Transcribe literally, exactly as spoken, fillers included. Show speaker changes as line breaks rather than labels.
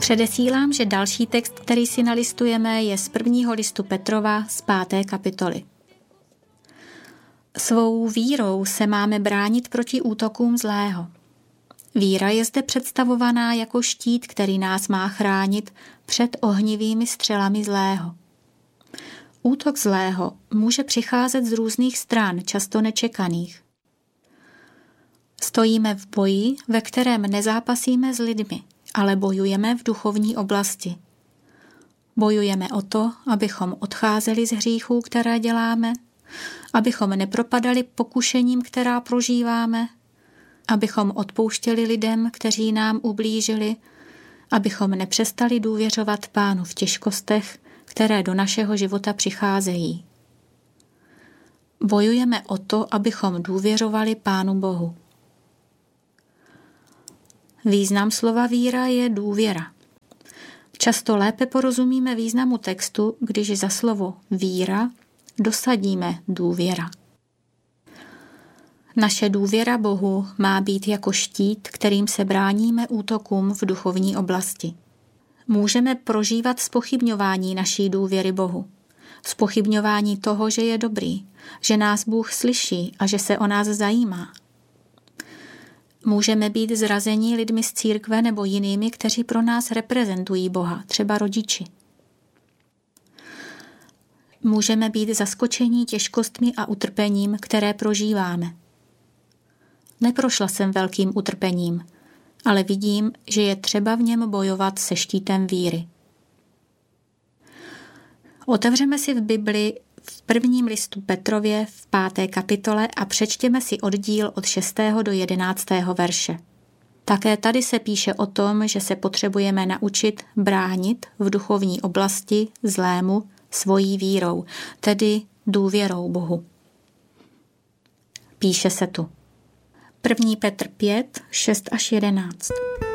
Předesílám, že další text, který si nalistujeme, je z prvního listu Petrova z páté kapitoly. Svou vírou se máme bránit proti útokům zlého. Víra je zde představovaná jako štít, který nás má chránit před ohnivými střelami zlého. Útok zlého může přicházet z různých stran, často nečekaných. Stojíme v boji, ve kterém nezápasíme s lidmi, ale bojujeme v duchovní oblasti. Bojujeme o to, abychom odcházeli z hříchů, které děláme, abychom nepropadali pokušením, která prožíváme, abychom odpouštěli lidem, kteří nám ublížili, abychom nepřestali důvěřovat Pánu v těžkostech, které do našeho života přicházejí. Bojujeme o to, abychom důvěřovali Pánu Bohu. Význam slova víra je důvěra. Často lépe porozumíme významu textu, když za slovo víra dosadíme důvěra. Naše důvěra Bohu má být jako štít, kterým se bráníme útokům v duchovní oblasti. Můžeme prožívat zpochybňování naší důvěry Bohu. Zpochybňování toho, že je dobrý, že nás Bůh slyší a že se o nás zajímá. Můžeme být zrazeni lidmi z církve nebo jinými, kteří pro nás reprezentují Boha, třeba rodiči. Můžeme být zaskočeni těžkostmi a utrpením, které prožíváme. Neprošla jsem velkým utrpením, ale vidím, že je třeba v něm bojovat se štítem víry. Otevřeme si v Bibli v prvním listu Petrově v páté kapitole a přečtěme si oddíl od šestého do jedenáctého verše. Také tady se píše o tom, že se potřebujeme naučit bránit v duchovní oblasti zlému svojí vírou, tedy důvěrou Bohu. Píše se tu. první Petr pět, šest až jedenáct.